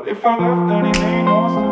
But if I left, then it ain't no